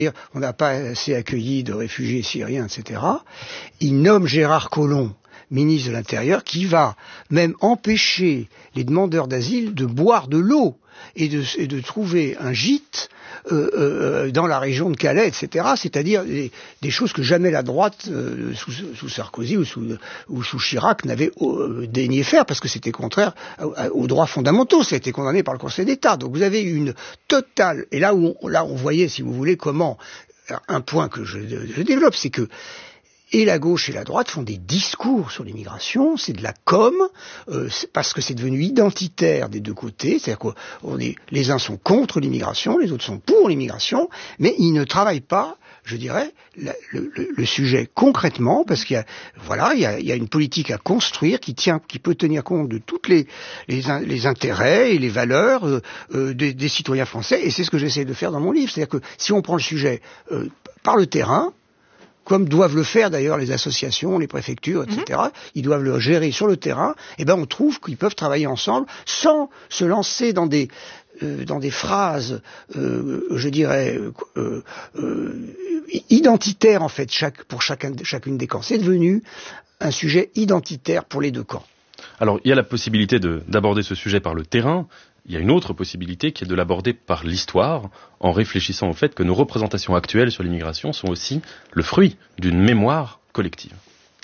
On n'a pas assez accueilli de réfugiés syriens, etc. Il nomme Gérard Collomb ministre de l'Intérieur, qui va même empêcher les demandeurs d'asile de boire de l'eau et de trouver un gîte dans la région de Calais, etc. C'est-à-dire des choses que jamais la droite, sous Sarkozy ou sous Chirac, n'avait daigné faire, parce que c'était contraire aux droits fondamentaux. Ça a été condamné par le Conseil d'État. Donc vous avez une totale... Et là on voyait, si vous voulez, comment... Un point que je développe, c'est que et la gauche et la droite font des discours sur l'immigration, c'est de la com, parce que c'est devenu identitaire des deux côtés, c'est-à-dire que les uns sont contre l'immigration, les autres sont pour l'immigration, mais ils ne travaillent pas, je dirais, le sujet concrètement, parce qu'il y a une politique à construire qui peut tenir compte de toutes les intérêts et les valeurs des citoyens français, et c'est ce que j'essaie de faire dans mon livre, c'est-à-dire que si on prend le sujet par le terrain, comme doivent le faire d'ailleurs les associations, les préfectures, etc. Ils doivent le gérer sur le terrain. Et ben on trouve qu'ils peuvent travailler ensemble sans se lancer dans des phrases, je dirais, identitaires en fait pour chacune des camps. C'est devenu un sujet identitaire pour les deux camps. Alors il y a la possibilité d'aborder ce sujet par le terrain. Il y a une autre possibilité qui est de l'aborder par l'histoire, en réfléchissant au fait que nos représentations actuelles sur l'immigration sont aussi le fruit d'une mémoire collective.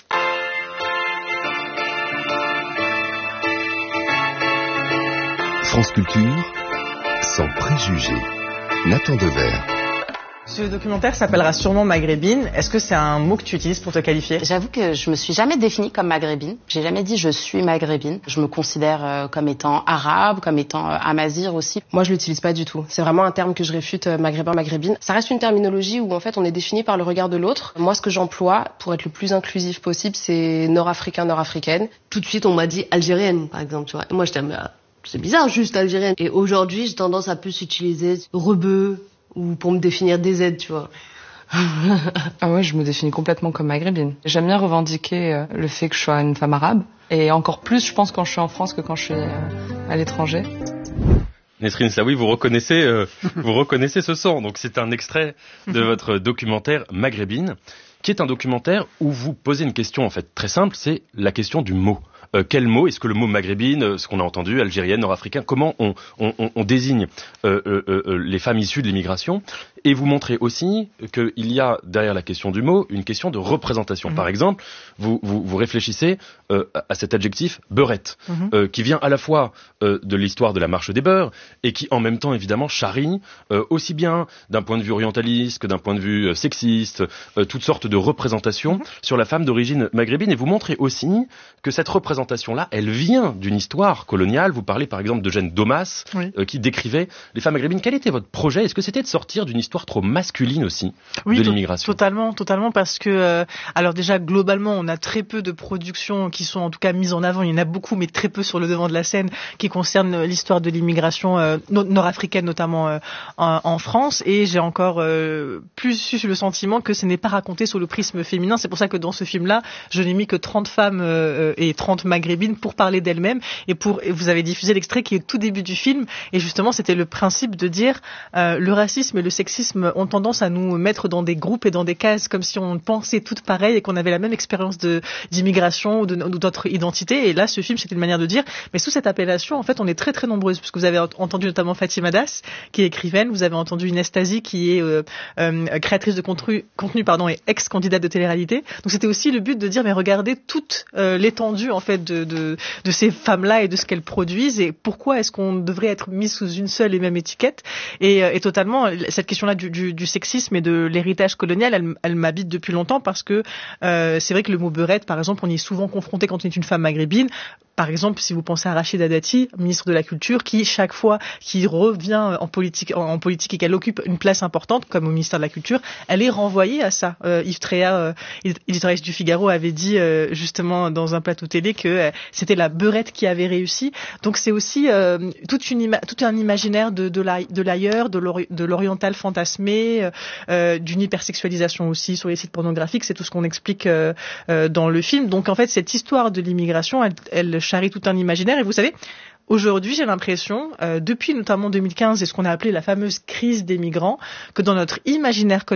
France Culture, sans préjugés. Nathan Devers. Ce documentaire s'appellera sûrement maghrébine. Est-ce que c'est un mot que tu utilises pour te qualifier ? J'avoue que je me suis jamais définie comme maghrébine. J'ai jamais dit je suis maghrébine. Je me considère comme étant arabe, comme étant amazigh aussi. Moi, je l'utilise pas du tout. C'est vraiment un terme que je réfute, maghrébin, maghrébine. Ça reste une terminologie où en fait on est défini par le regard de l'autre. Moi, ce que j'emploie pour être le plus inclusif possible, c'est nord-africain, nord-africaine. Tout de suite, on m'a dit algérienne, par exemple, tu vois. Et moi, j'étais c'est bizarre, juste algérienne. Et aujourd'hui, j'ai tendance à plus utiliser rebeu ou pour me définir des aides, tu vois. Ah ouais, je me définis complètement comme maghrébine. J'aime bien revendiquer le fait que je sois une femme arabe. Et encore plus, je pense, quand je suis en France que quand je suis à l'étranger. Nesrine Saoui, vous reconnaissez ce son. Donc c'est un extrait de votre documentaire Maghrébine, qui est un documentaire où vous posez une question en fait très simple, c'est la question du mot. Quel mot, est-ce que le mot maghrébine, ce qu'on a entendu, algérienne, nord-africain, comment on désigne les femmes issues de l'immigration? Et vous montrez aussi qu'il y a derrière la question du mot une question de représentation. Par exemple, vous réfléchissez à cet adjectif beurette, qui vient à la fois de l'histoire de la marche des beurs et qui en même temps évidemment charrie aussi bien d'un point de vue orientaliste que d'un point de vue sexiste, toutes sortes de représentations sur la femme d'origine maghrébine. Et vous montrez aussi que cette représentation-là, elle vient d'une histoire coloniale. Vous parlez par exemple d'Eugène Domas, qui décrivait les femmes maghrébines. Quel était votre projet? Est-ce que c'était de sortir d'une histoire trop masculine aussi de l'immigration? Totalement, parce que alors déjà globalement, on a très peu de productions qui sont en tout cas mises en avant. Il y en a beaucoup, mais très peu sur le devant de la scène, qui concernent l'histoire de l'immigration nord-africaine, notamment en France. Et j'ai encore plus eu le sentiment que ce n'est pas raconté sous le prisme féminin. C'est pour ça que dans ce film-là, je n'ai mis que 30 femmes et 30 maghrébines pour parler d'elles-mêmes. Et vous avez diffusé l'extrait qui est au tout début du film. Et justement, c'était le principe de dire le racisme et le sexisme ont tendance à nous mettre dans des groupes et dans des cases comme si on pensait toutes pareilles et qu'on avait la même expérience d'immigration ou d'autres identités. Et là, ce film, c'était une manière de dire, mais sous cette appellation, en fait, on est très très nombreuses, puisque vous avez entendu notamment Fatima Das, qui est écrivaine, vous avez entendu Inès Tazi, qui est créatrice de contenu et ex-candidate de télé-réalité. Donc c'était aussi le but de dire, mais regardez toute l'étendue en fait de ces femmes-là et de ce qu'elles produisent, et pourquoi est-ce qu'on devrait être mis sous une seule et même étiquette. Et totalement, cette question-là du sexisme et de l'héritage colonial, elle m'habite depuis longtemps, parce que c'est vrai que le mot beurette, par exemple, on y est souvent confronté quand on est une femme maghrébine. Par exemple, si vous pensez à Rachida Dati, ministre de la Culture, qui chaque fois qu'il revient en politique et qu'elle occupe une place importante, comme au ministère de la Culture, elle est renvoyée à ça. Yves Tréa, éditorialiste du Figaro, avait dit justement dans un plateau télé que c'était la beurette qui avait réussi. Donc c'est aussi tout un imaginaire de l'ailleurs, de l'oriental fantasmé, d'une hypersexualisation aussi sur les sites pornographiques. C'est tout ce qu'on explique dans le film. Donc en fait, cette histoire de l'immigration, elle charrie tout un imaginaire. Et vous savez, aujourd'hui, j'ai l'impression, depuis notamment 2015 et ce qu'on a appelé la fameuse crise des migrants, que dans notre imaginaire collectif,